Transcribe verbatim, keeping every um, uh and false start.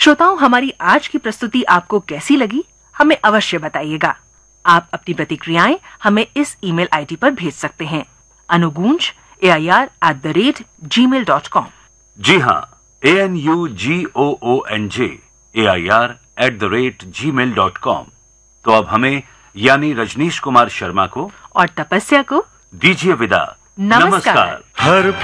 श्रोताओं, हमारी आज की प्रस्तुति आपको कैसी लगी, हमें अवश्य बताइएगा। आप अपनी प्रतिक्रियाएं हमें इस ईमेल आईडी पर भेज सकते हैं, अनुगूंज ए I R at the rate ji mail dot com. जी हाँ, A N you ji O O N J A I R at the rate ji mail dot com. तो अब हमें यानी रजनीश कुमार शर्मा को और तपस्या को दीजिए विदा। नमस्कार। हर